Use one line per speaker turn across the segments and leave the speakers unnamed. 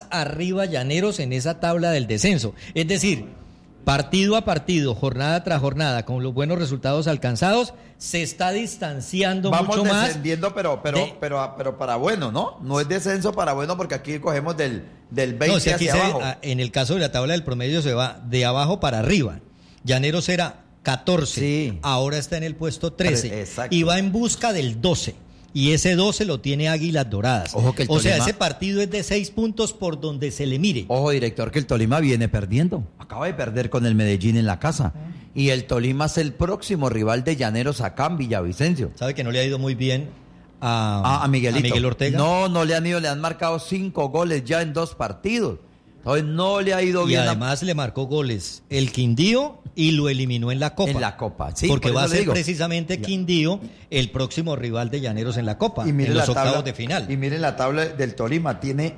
arriba Llaneros en esa tabla del descenso. Es decir, partido a partido, jornada tras jornada, con los buenos resultados alcanzados, se está distanciando mucho más.
Vamos descendiendo, pero para bueno, ¿no? No es descenso para bueno, porque aquí cogemos del 20
no, si aquí
hacia abajo.
En el caso de la tabla del promedio se va de abajo para arriba. Llaneros era 14, sí. Ahora está en el puesto 13 y va en busca del 12. Y ese 12 lo tiene Águilas Doradas.
Ojo que el Tolima,
ese partido es de 6 puntos por donde se le mire.
Ojo, director, que el Tolima viene perdiendo. Acaba de perder con el Medellín en la casa. Y el Tolima es el próximo rival de Llaneros acá en Villavicencio.
¿Sabe que no le ha ido muy bien a Miguel Ortega?
No le han ido, le han marcado 5 goles ya en 2 partidos. Entonces no le ha ido bien.
Y además le marcó goles el Quindío y lo eliminó en la Copa.
En la Copa, sí.
Porque va a ser precisamente Quindío el próximo rival de Llaneros en la Copa, en los octavos de final.
Y miren la tabla del Tolima, tiene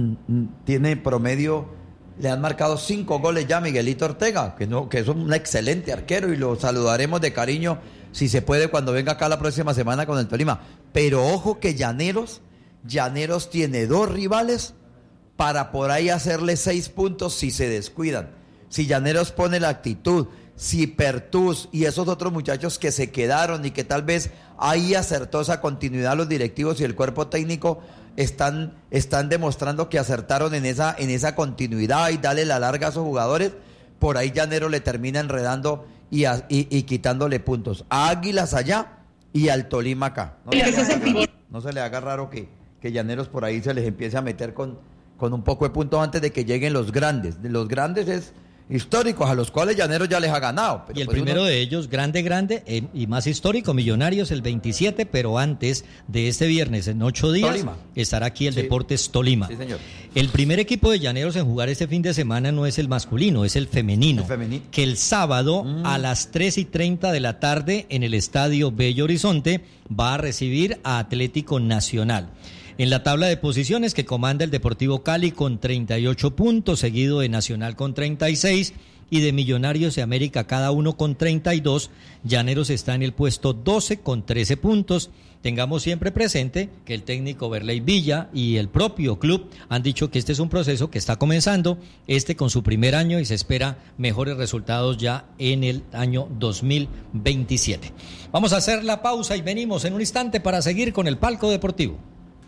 promedio, le han marcado 5 goles ya a Miguelito Ortega, que es un excelente arquero y lo saludaremos de cariño si se puede cuando venga acá la próxima semana con el Tolima. Pero ojo que Llaneros tiene 2 rivales para por ahí hacerle 6 puntos si se descuidan. Si Llaneros pone la actitud, si Pertús y esos otros muchachos que se quedaron y que tal vez ahí acertó esa continuidad los directivos y el cuerpo técnico están demostrando que acertaron en esa continuidad y darle la larga a esos jugadores, por ahí Llaneros le termina enredando y quitándole puntos a Águilas allá y al Tolima acá. No se le haga raro que Llaneros por ahí se les empiece a meter con un poco de puntos antes de que lleguen los grandes. Los grandes es históricos, a los cuales Llaneros ya les ha ganado.
Pero y el primero de ellos, grande, y más histórico, Millonarios, el 27, pero antes de este viernes, en 8 días, Tolima. Estará aquí el Deportes Tolima.
Sí, señor.
El primer equipo de Llaneros en jugar este fin de semana no es el masculino, es el femenino. Que el sábado a las 3:30 de la tarde en el Estadio Bello Horizonte va a recibir a Atlético Nacional. En la tabla de posiciones que comanda el Deportivo Cali con 38 puntos, seguido de Nacional con 36 y de Millonarios de América cada uno con 32. Llaneros está en el puesto 12 con 13 puntos. Tengamos siempre presente que el técnico Berley Villa y el propio club han dicho que este es un proceso que está comenzando, con su primer año, y se espera mejores resultados ya en el año 2027. Vamos a hacer la pausa y venimos en un instante para seguir con el Palco Deportivo.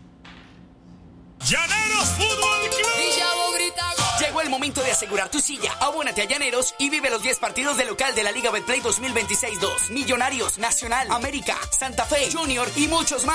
¡Llaneros Fútbol Club! Llegó el momento de asegurar tu silla. Abónate a Llaneros y vive los 10 partidos de local de la Liga Betplay 2026-2. Millonarios, Nacional, América, Santa Fe, Junior y muchos más.